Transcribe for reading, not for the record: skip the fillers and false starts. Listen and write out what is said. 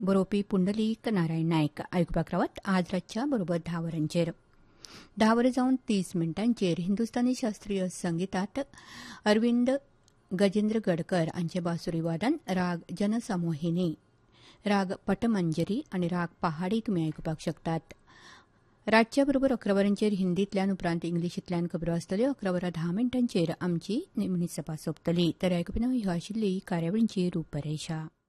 बरोवपी पुंडलीक नारायण नायक. आयकुपाक रावत आज रातच्या बरोबर 10 वरांचेर. 10 वरां जावन 30 मिनटांचेर हिंदुस्थानी शास्त्रीय संगीतात अरविंद गजेंद्र गडकर हांचे बासुरी वादन राग जनसमोहिनी, राग पटमंजरी आनी राग पहाडी तुमी आयकुपाक शकतात. रातच्या बरोबर 11 वरांचेर हिंदींतल्यान उपरांत इंग्लिशींतल्यान खबरो आसतल्यो. 11 वरां 10 मिनटांचेर आमची निमणी सभा सोंपतली. तर आयकुपिना ह्यो आशिल्ली कार्यावळींची रूपरेषा.